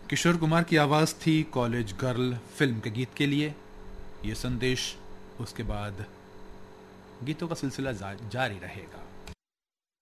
किशोर कुमार की आवाज़ थी कॉलेज गर्ल फिल्म के गीत के लिए। ये संदेश उसके बाद गीतों का सिलसिला जारी रहेगा।